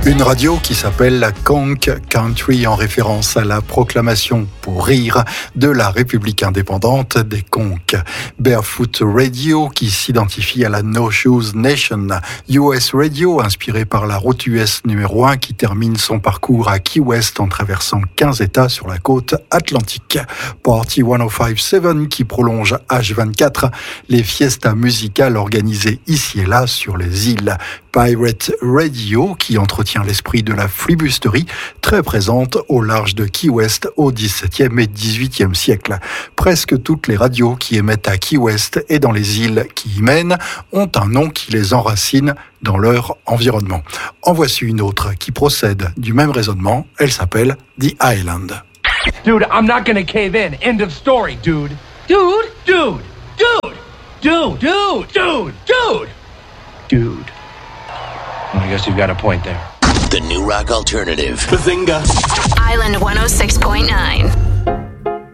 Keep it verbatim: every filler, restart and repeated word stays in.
Une radio qui s'appelle la Conch Country en référence à la proclamation pour rire de la République indépendante des Conques. Barefoot Radio qui s'identifie à la No Shoes Nation. U S Radio inspiré par la route U S numéro un qui termine son parcours à Key West en traversant quinze États sur la côte atlantique. Party cent cinq sept qui prolonge H vingt-quatre les fiestas musicales organisées ici et là sur les îles. Pirate Radio qui entretient l'esprit de la flibusterie très présente au large de Key West au dix-septième et dix-huitième siècle. Presque toutes les radios qui émettent à Key West et dans les îles qui y mènent ont un nom qui les enracine dans leur environnement. En voici une autre qui procède du même raisonnement. Elle s'appelle The Island. Dude, I'm not gonna cave in. End of story, dude. Dude, dude, dude, dude, dude, dude, dude, dude. I guess you've got a point there. The New Rock Alternative. Bazinga. Island one oh six